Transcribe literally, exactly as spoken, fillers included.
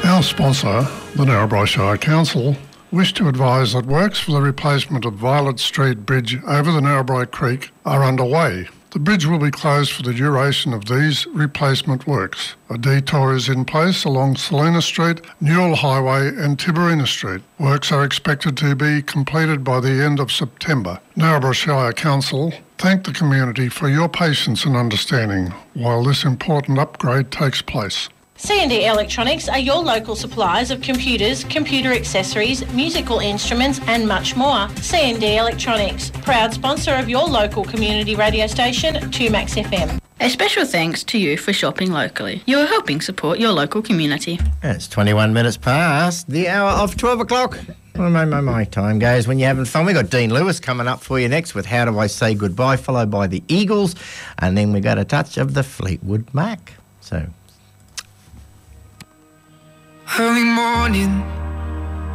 Our sponsor, the Narrabri Shire Council, wish to advise that works for the replacement of Violet Street Bridge over the Narrabri Creek are underway. The bridge will be closed for the duration of these replacement works. A detour is in place along Salina Street, Newell Highway and Tiberina Street. Works are expected to be completed by the end of September. Narrabri Shire Council thank the community for your patience and understanding while this important upgrade takes place. C and D Electronics are your local suppliers of computers, computer accessories, musical instruments and much more. C and D Electronics, proud sponsor of your local community radio station, two Max F M. A special thanks to you for shopping locally. You are helping support your local community. It's twenty-one minutes past the hour of twelve o'clock. Oh, my, my, my time goes when you're having fun. We've got Dean Lewis coming up for you next with How Do I Say Goodbye, followed by the Eagles, and then we got a touch of the Fleetwood Mac. So... Early morning,